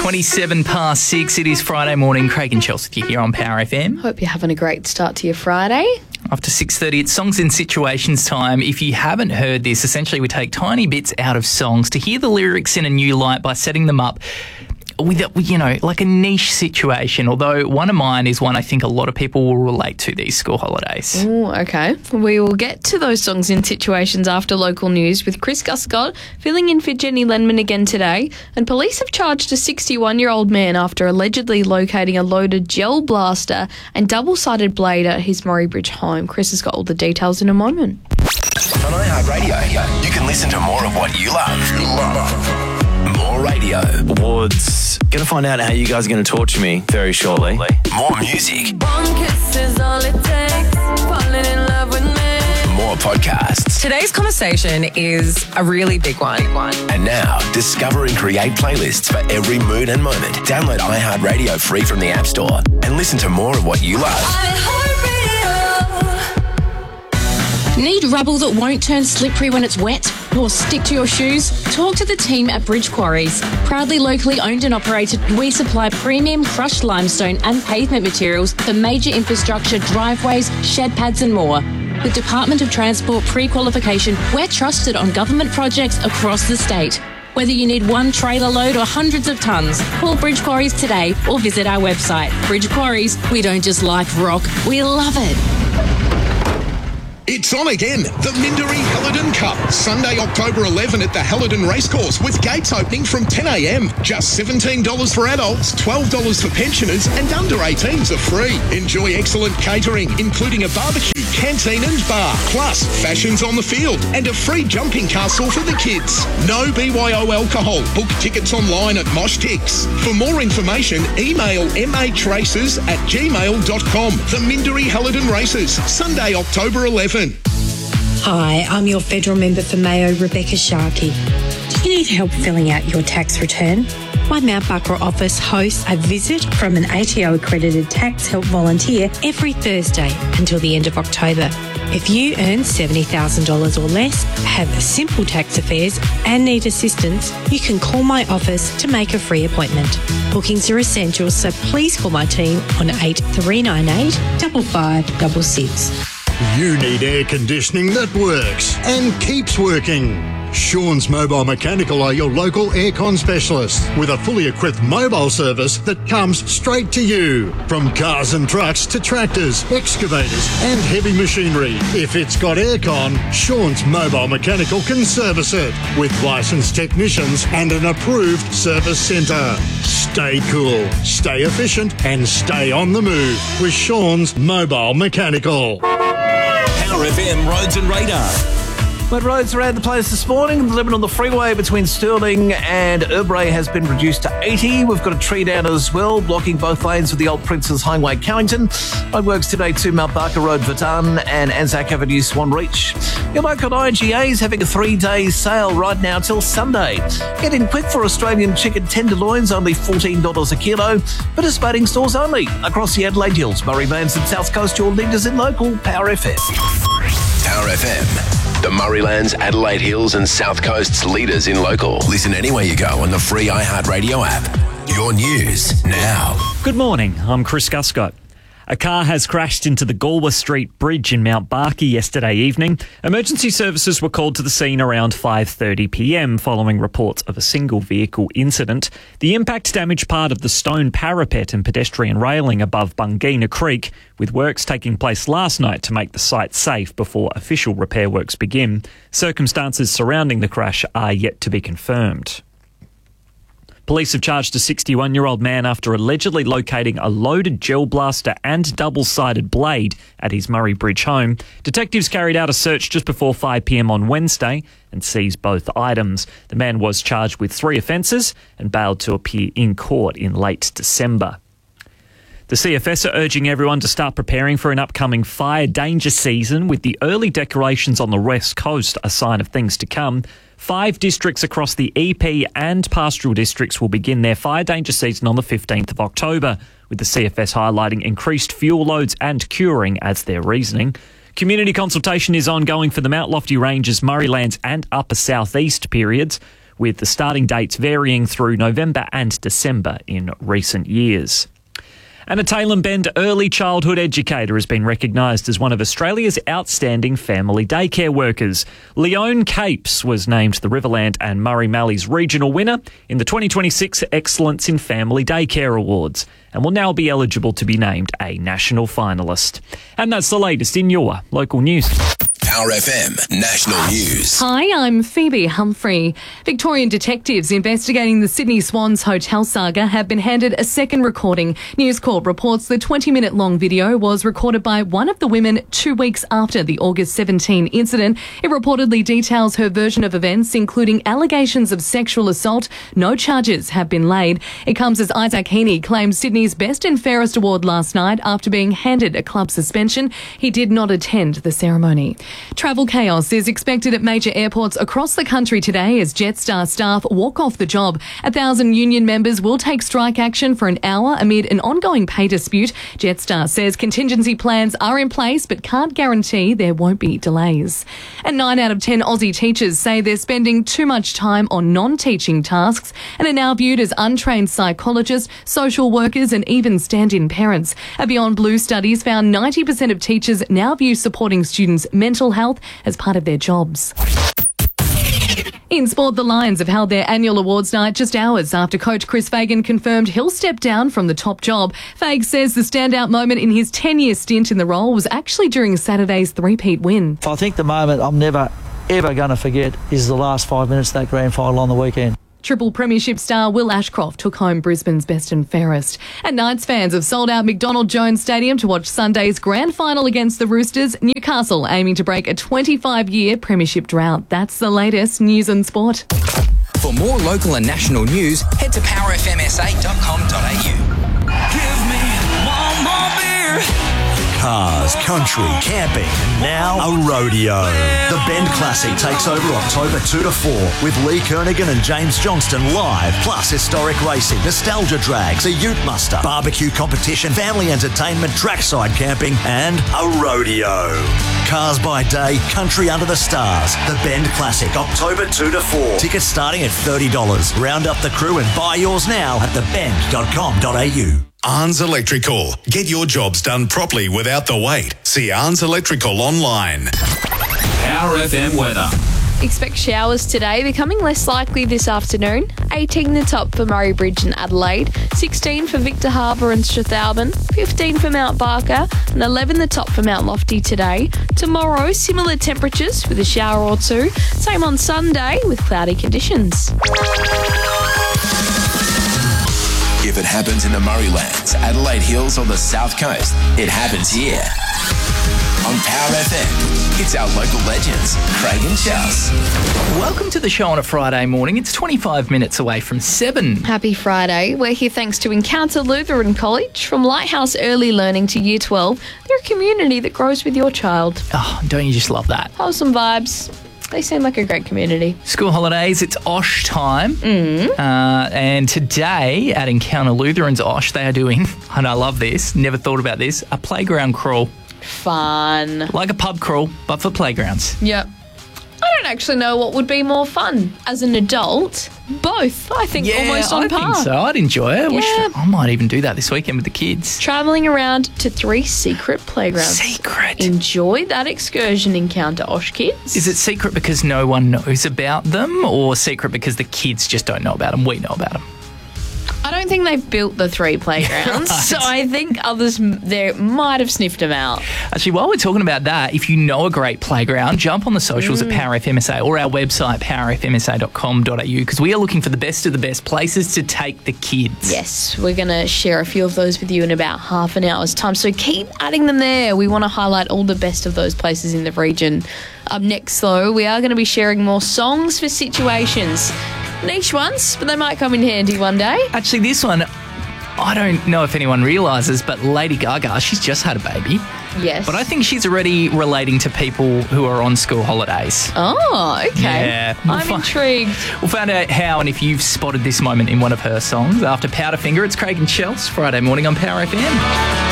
27 past 6. It is Friday morning. Craig and Chelsea with you here on Power FM. Hope you're having a great start to your Friday. After 6:30, it's Songs and Situations time. If you haven't heard this, essentially we take tiny bits out of songs to hear the lyrics in a new light by setting them up with, like a niche situation, although one of mine is one I think a lot of people will relate to these school holidays. Ooh, okay. We will get to those songs and situations after local news with Chris Guscott filling in for Jenny Lenman again today. And police have charged a 61-year-old man after allegedly locating a loaded gel blaster and double-sided blade at his Murray Bridge home. Chris has got all the details in a moment. On iHeartRadio, you can listen to more of what you love. More radio. Awards. Going to find out how you guys are going to torture me very shortly. More music. One kiss is all it takes. Falling in love with me. More podcasts. Today's conversation is a really big one. And now, discover and create playlists for every mood and moment. Download iHeartRadio free from the App Store and listen to more of what you love. Need rubble that won't turn slippery when it's wet or stick to your shoes? Talk to the team at Bridge Quarries. Proudly locally owned and operated, we supply premium crushed limestone and pavement materials for major infrastructure, driveways, shed pads and more. With Department of Transport pre-qualification, we're trusted on government projects across the state. Whether you need one trailer load or hundreds of tonnes, call Bridge Quarries today or visit our website. Bridge Quarries, we don't just like rock, we love it. It's on again, the Minderry Helidon Cup, Sunday, October 11 at the Helidon Racecourse with gates opening from 10 a.m. Just $17 for adults, $12 for pensioners and under 18s are free. Enjoy excellent catering, including a barbecue, canteen and bar, plus fashions on the field and a free jumping castle for the kids. No BYO alcohol. Book tickets online at Moshtix. For more information, email mhraces@gmail.com. The Minderry Helidon Races, Sunday, October 11. Hi, I'm your federal member for Mayo, Rebecca Sharkey. Do you need help filling out your tax return? My Mount Barker office hosts a visit from an ATO-accredited tax help volunteer every Thursday until the end of October. If you earn $70,000 or less, have simple tax affairs and need assistance, you can call my office to make a free appointment. Bookings are essential, so please call my team on 8398 5566. You need air conditioning that works and keeps working. Sean's Mobile Mechanical are your local aircon specialists with a fully equipped mobile service that comes straight to you. From cars and trucks to tractors, excavators and heavy machinery. If it's got aircon, Sean's Mobile Mechanical can service it with licensed technicians and an approved service centre. Stay cool, stay efficient and stay on the move with Sean's Mobile Mechanical. Power FM Roads and Radar. Wet roads around the place this morning. The limit on the freeway between Stirling and Urbray has been reduced to 80. We've got a tree down as well, blocking both lanes of the Old Princes Highway, Carrington. Roadworks today to Mount Barker Road, Verdun, and Anzac Avenue, Swan Reach. Your local IGA is having a 3-day sale right now till Sunday. Get in quick for Australian chicken tenderloins, only $14 a kilo. Participating stores only across the Adelaide Hills, Murray Vans and South Coast. Your leaders in local Power FM. Power FM. The Murraylands, Adelaide Hills and South Coast's leaders in local. Listen anywhere you go on the free iHeartRadio app. Your news now. Good morning, I'm Chris Guscott. A car has crashed into the Galway Street Bridge in Mount Barker yesterday evening. Emergency services were called to the scene around 5:30 p.m. following reports of a single vehicle incident. The impact damaged part of the stone parapet and pedestrian railing above Bungeena Creek, with works taking place last night to make the site safe before official repair works begin. Circumstances surrounding the crash are yet to be confirmed. Police have charged a 61-year-old man after allegedly locating a loaded gel blaster and double-sided blade at his Murray Bridge home. Detectives carried out a search just before 5 p.m. on Wednesday and seized both items. The man was charged with 3 offences and bailed to appear in court in late December. The CFS are urging everyone to start preparing for an upcoming fire danger season, with the early declarations on the West Coast a sign of things to come. 5 districts across the EP and pastoral districts will begin their fire danger season on the 15th of October, with the CFS highlighting increased fuel loads and curing as their reasoning. Community consultation is ongoing for the Mount Lofty Ranges, Murraylands and Upper South East periods. with the starting dates varying through November and December in recent years. And a Tailem Bend early childhood educator has been recognised as one of Australia's outstanding family daycare workers. Leone Capes was named the Riverland and Murray Mallee's regional winner in the 2026 Excellence in Family Daycare Awards and will now be eligible to be named a national finalist. And that's the latest in your local news. Power FM National News. Hi, I'm Phoebe Humphrey. Victorian detectives investigating the Sydney Swans hotel saga have been handed a second recording. News Corp reports the 20-minute-long video was recorded by one of the women 2 weeks after the August 17 incident. It reportedly details her version of events, including allegations of sexual assault. No charges have been laid. It comes as Isaac Heaney claimed Sydney's Best and Fairest award last night after being handed a club suspension. He did not attend the ceremony. Travel chaos is expected at major airports across the country today as Jetstar staff walk off the job. 1,000 union members will take strike action for an hour amid an ongoing pay dispute. Jetstar says contingency plans are in place but can't guarantee there won't be delays. And 9 out of 10 Aussie teachers say they're spending too much time on non-teaching tasks and are now viewed as untrained psychologists, social workers and even stand-in parents. A Beyond Blue studies found 90% of teachers now view supporting students' mental health as part of their jobs. In sport, the Lions have held their annual awards night just hours after coach Chris Fagan confirmed he'll step down from the top job. Fag says the standout moment in his 10-year stint in the role was actually during Saturday's three-peat win. I think the moment I'm never, ever going to forget is the last 5 minutes of that grand final on the weekend. Triple Premiership star Will Ashcroft took home Brisbane's Best and Fairest. And Knights fans have sold out McDonald Jones Stadium to watch Sunday's grand final against the Roosters. Newcastle aiming to break a 25-year premiership drought. That's the latest news and sport. For more local and national news, head to powerfmsa.com.au. Give me one more beer. Cars, country, camping, and now a rodeo. The Bend Classic takes over October 2 to 4 with Lee Kernaghan and James Johnston live, plus historic racing, nostalgia drags, a ute muster, barbecue competition, family entertainment, trackside camping, and a rodeo. Cars by day, country under the stars. The Bend Classic, October 2 to 4. Tickets starting at $30. Round up the crew and buy yours now at thebend.com.au. Arns Electrical. Get your jobs done properly without the wait. See Arns Electrical online. Power FM weather. Expect showers today, becoming less likely this afternoon. 18 the top for Murray Bridge and Adelaide, 16 for Victor Harbour and Strathalbyn, 15 for Mount Barker, and 11 the top for Mount Lofty today. Tomorrow, similar temperatures with a shower or two. Same on Sunday with cloudy conditions. If it happens in the Murraylands, Adelaide Hills or the South Coast, it happens here. On Power FM, it's our local legends, Craig and Chels. Welcome to the show on a Friday morning. It's 25 minutes away from 7. Happy Friday. We're here thanks to Encounter Lutheran College. From Lighthouse Early Learning to Year 12, they're a community that grows with your child. Oh, don't you just love that? Wholesome vibes. They seem like a great community. School holidays, it's OSH time. And today at Encounter Lutheran's OSH, they are doing, and I love this, never thought about this, a playground crawl. Fun. Like a pub crawl, but for playgrounds. Yep. I don't actually know what would be more fun. As an adult, both, I think, almost on par. I think so. I'd enjoy it. I might even do that this weekend with the kids. Travelling around to 3 secret playgrounds. Secret? Enjoy that excursion, Encounter OSH kids. Is it secret because no one knows about them, or secret because the kids just don't know about them? We know about them. I don't think they've built the 3 playgrounds, so I think others there might have sniffed them out. Actually, while we're talking about that, if you know a great playground, jump on the socials at Power FMSA or our website, powerfmsa.com.au, because we are looking for the best of the best places to take the kids. Yes, we're going to share a few of those with you in about half an hour's time, so keep adding them there. We want to highlight all the best of those places in the region. Up next, though, we are going to be sharing more songs for situations. Niche ones, but they might come in handy one day. Actually, this one, I don't know if anyone realises, but Lady Gaga, she's just had a baby. Yes. But I think she's already relating to people who are on school holidays. Oh, okay. Yeah. I'm intrigued. We'll find out how and if you've spotted this moment in one of her songs. After Powderfinger, it's Craig and Chels, Friday morning on Power FM.